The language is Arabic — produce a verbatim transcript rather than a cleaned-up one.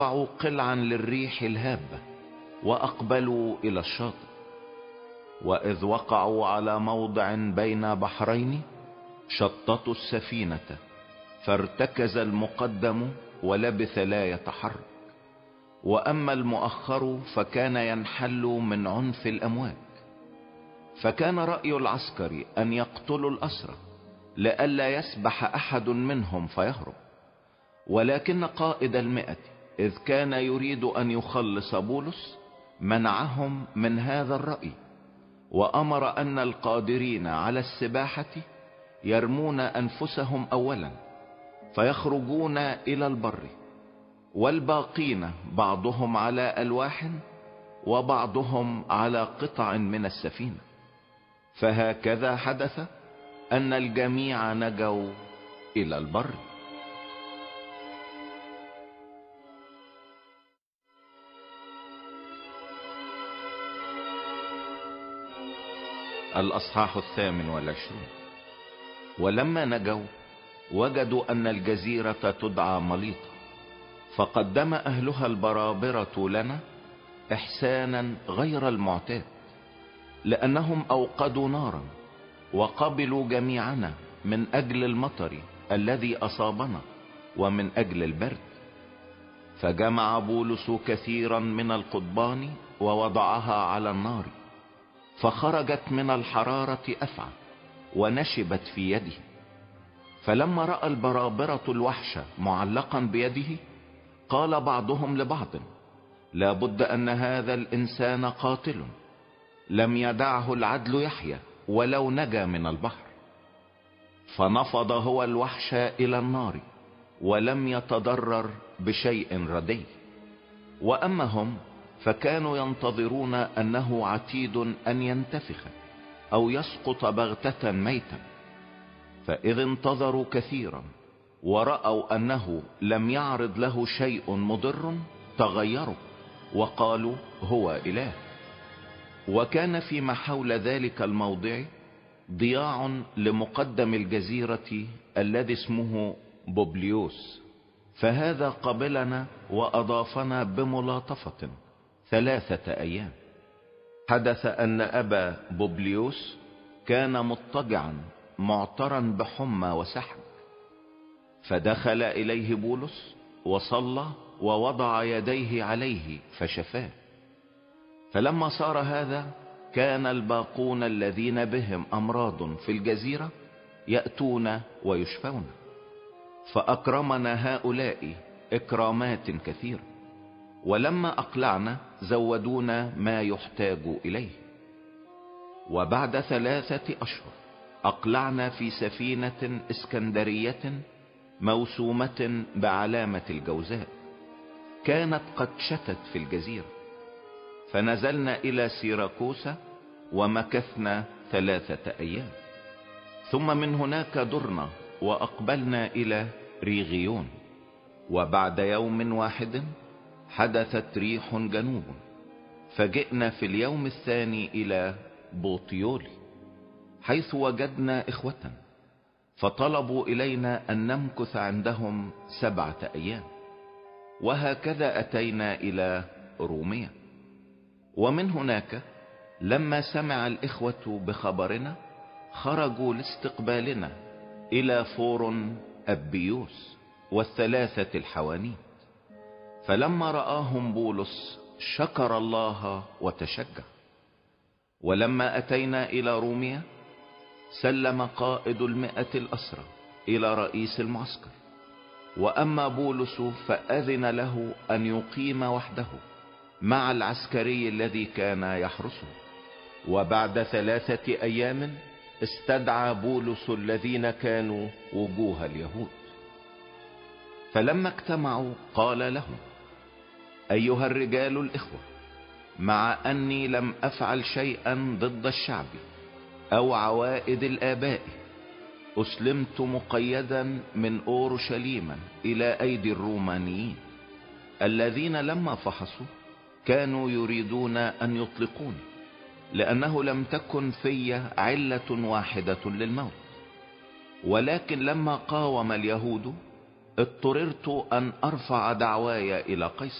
وضعوا قلعا للريح الهابة وأقبلوا إلى الشاطئ. وإذ وقعوا على موضع بين بحرين شططوا السفينة، فارتكز المقدم ولبث لا يتحرك، وأما المؤخر فكان ينحل من عنف الأمواج. فكان رأي العسكر أن يقتلوا الأسرى لئلا يسبح أحد منهم فيهرب، ولكن قائد المئة إذ كان يريد أن يخلص بولس منعهم من هذا الرأي، وأمر أن القادرين على السباحة يرمون أنفسهم أولا فيخرجون إلى البر، والباقين بعضهم على ألواح وبعضهم على قطع من السفينة. فهكذا حدث أن الجميع نجوا إلى البر. الأصحاح الثامن والعشرون. ولما نجوا وجدوا أن الجزيرة تدعى مليطة، فقدم أهلها البرابرة لنا إحسانا غير المعتاد، لأنهم أوقدوا نارا وقبلوا جميعنا من أجل المطر الذي أصابنا ومن أجل البرد. فجمع بولس كثيرا من القضبان ووضعها على النار، فخرجت من الحرارة أفعى ونشبت في يده. فلما رأى البرابرة الوحش معلقا بيده قال بعضهم لبعض: لا بد أن هذا الإنسان قاتل، لم يدعه العدل يحيى ولو نجا من البحر. فنفض هو الوحش إلى النار ولم يتضرر بشيء ردي. وأما هم فكانوا ينتظرون أنه عتيد أن ينتفخ أو يسقط بغتة ميتا. فإذ انتظروا كثيرا ورأوا أنه لم يعرض له شيء مضر تغيروا وقالوا: هو إله. وكان فيما حول ذلك الموضع ضياع لمقدم الجزيرة الذي اسمه بوبليوس، فهذا قبلنا وأضافنا بملاطفة ثلاثة أيام. حدث أن أبا بوبليوس كان مضطجعا معترا بحمى وسحب، فدخل إليه بولس وصلى ووضع يديه عليه فشفاه. فلما صار هذا كان الباقون الذين بهم أمراض في الجزيرة يأتون ويشفون، فأكرمنا هؤلاء إكرامات كثيرة. ولما أقلعنا زودونا ما يحتاج إليه. وبعد ثلاثة أشهر أقلعنا في سفينة اسكندرية موسومة بعلامة الجوزاء، كانت قد شتت في الجزيرة، فنزلنا إلى سيراكوسا ومكثنا ثلاثة أيام. ثم من هناك درنا وأقبلنا إلى ريغيون. وبعد يوم واحد حدثت ريح جنوب، فجئنا في اليوم الثاني إلى بوطيولي، حيث وجدنا إخوة، فطلبوا إلينا أن نمكث عندهم سبعة أيام. وهكذا أتينا إلى روميا. ومن هناك لما سمع الإخوة بخبرنا خرجوا لاستقبالنا إلى فور أبيوس والثلاثة الحوانيت. فلما رآهم بولس شكر الله وتشجع. ولما أتينا إلى روميا سلم قائد المئة الأسرى إلى رئيس المعسكر، وأما بولس فأذن له أن يقيم وحده مع العسكري الذي كان يحرسه. وبعد ثلاثة أيام استدعى بولس الذين كانوا وجوه اليهود، فلما اجتمعوا قال لهم: أيها الرجال الإخوة، مع أني لم أفعل شيئا ضد الشعب أو عوائد الآباء، أسلمت مقيدا من أورشليم إلى أيدي الرومانيين، الذين لما فحصوا كانوا يريدون أن يطلقوني، لأنه لم تكن في علة واحدة للموت. ولكن لما قاوم اليهود اضطررت ان ارفع دعواي الى قيصر.